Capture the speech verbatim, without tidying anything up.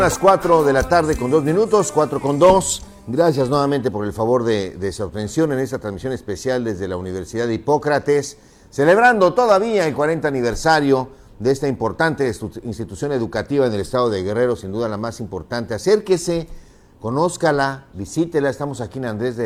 Las cuatro de la tarde con dos minutos, cuatro con dos. Gracias nuevamente por el favor de, de su atención en esta transmisión especial desde la Universidad de Hipócrates, celebrando todavía el cuarenta aniversario de esta importante institución educativa en el estado de Guerrero, sin duda la más importante. Acérquese, conózcala, visítela. Estamos aquí en Andrés de